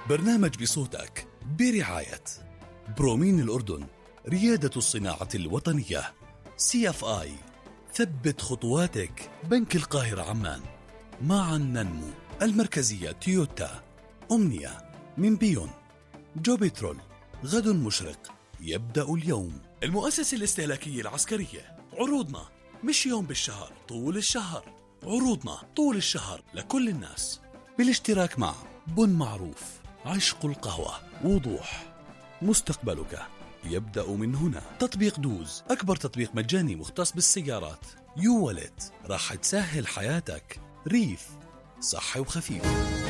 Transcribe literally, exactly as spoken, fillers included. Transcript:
برنامج بصوتك برعاية برومين الأردن، ريادة الصناعة الوطنية. سي اف اي، ثبت خطواتك. بنك القاهرة عمان، معا ننمو. المركزية تويوتا. أمنية من بيون. جو بترول، غد مشرق يبدأ اليوم. المؤسسة الاستهلاكية العسكرية، عروضنا مش يوم بالشهر، طول الشهر. عروضنا طول الشهر لكل الناس، بالاشتراك مع بن معروف، عشق القهوة، وضوح. مستقبلك يبدأ من هنا. تطبيق دوز، أكبر تطبيق مجاني مختص بالسيارات. يو والت، راح تسهل حياتك. ريف، صحي وخفيف.